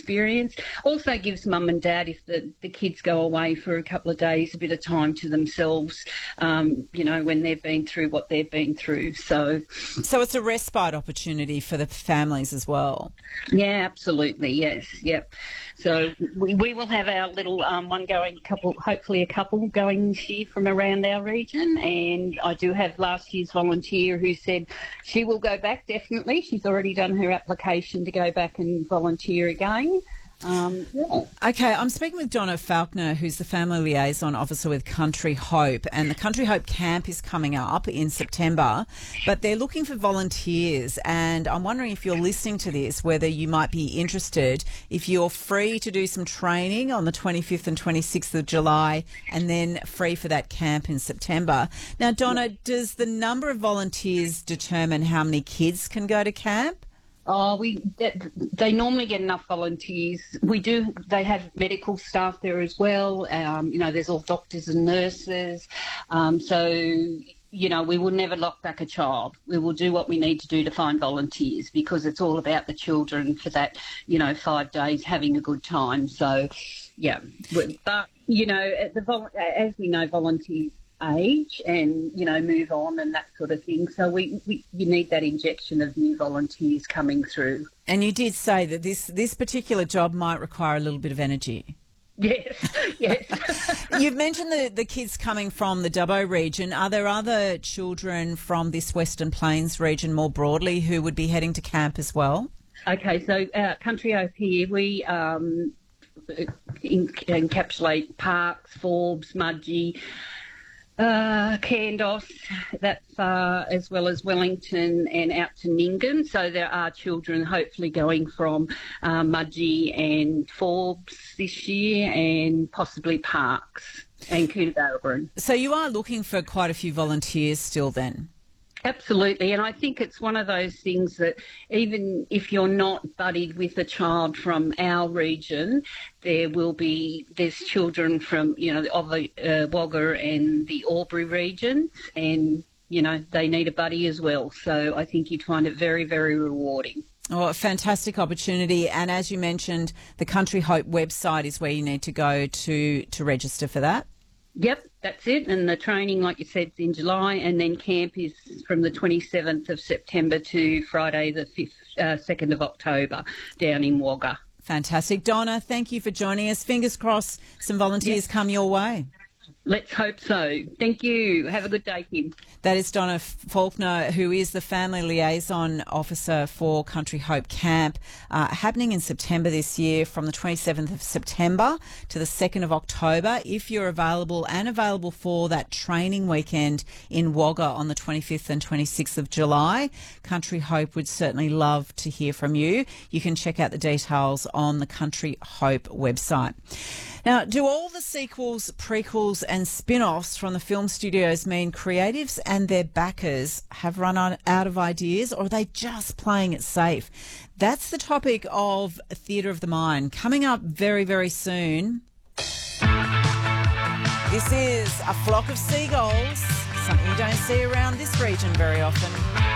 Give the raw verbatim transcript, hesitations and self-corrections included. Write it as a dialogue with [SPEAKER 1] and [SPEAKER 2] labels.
[SPEAKER 1] experience. Also gives mum and dad, if the, the kids go away for a couple of days, a bit of time to themselves, um, you know, when they've been through what they've been through. So,
[SPEAKER 2] so it's a respite opportunity for the families as well.
[SPEAKER 1] Yeah, absolutely. Yes. Yep. So we, we will have our little um, one going couple, hopefully a couple going this year from around our region. And I do have last year's volunteer who said she will go back, definitely. She's already done her application to go back and volunteer again. Um, yeah.
[SPEAKER 2] Okay, I'm speaking with Donna Faulkner, who's the Family Liaison Officer with Country Hope, and the Country Hope camp is coming up in September, but they're looking for volunteers, and I'm wondering if you're listening to this, whether you might be interested, if you're free to do some training on the twenty-fifth and twenty-sixth of July, and then free for that camp in September. Now, Donna, does the number of volunteers determine how many kids can go to camp?
[SPEAKER 1] Oh, we they normally get enough volunteers. We do. They have medical staff there as well. Um, you know, there's all doctors and nurses. Um, so, you know, we will never lock back a child. We will do what we need to do to find volunteers, because it's all about the children for that, you know, five days having a good time. So, yeah. But, you know, the as we know, volunteers age and, you know, move on and that sort of thing. So we, we you need that injection of new volunteers coming through.
[SPEAKER 2] And you did say that this, this particular job might require a little bit of energy.
[SPEAKER 1] Yes, yes.
[SPEAKER 2] You've mentioned the, the kids coming from the Dubbo region. Are there other children from this Western Plains region more broadly who would be heading to camp as well?
[SPEAKER 1] Okay, so uh, Country Hope here, we um, encapsulate Parkes, Forbes, Mudgee, Uh, Candos, that's uh, as well as Wellington and out to Nyngan. So there are children hopefully going from uh, Mudgee and Forbes this year, and possibly Parkes and Coonabarabran.
[SPEAKER 2] So you are looking for quite a few volunteers still then?
[SPEAKER 1] Absolutely, and I think it's one of those things that even if you're not buddied with a child from our region, there will be, there's children from, you know, of the uh, Wagga and the Albury regions, and, you know, they need a buddy as well. So I think you'd find it very, very rewarding.
[SPEAKER 2] Oh, a fantastic opportunity. And as you mentioned, the Country Hope website is where you need to go to, to register for that.
[SPEAKER 1] Yep, that's it. And the training, like you said, is in July, and then camp is from the twenty-seventh of September to Friday the fifth, uh, second of October down in Wagga.
[SPEAKER 2] Fantastic. Donna, thank you for joining us. Fingers crossed some volunteers yep. come your way.
[SPEAKER 1] Let's hope so. Thank you. Have a good day, Kim.
[SPEAKER 2] That is Donna Faulkner, who is the Family Liaison Officer for Country Hope Camp, uh, happening in September this year from the twenty-seventh of September to the second of October. If you're available and available for that training weekend in Wagga on the twenty-fifth and twenty-sixth of July, Country Hope would certainly love to hear from you. You can check out the details on the Country Hope website. Now, do all the sequels, prequels and spin-offs from the film studios mean creatives and their backers have run on, out of ideas, or are they just playing it safe? That's the topic of Theatre of the Mind, coming up very, very soon. This is A Flock of Seagulls, something you don't see around this region very often.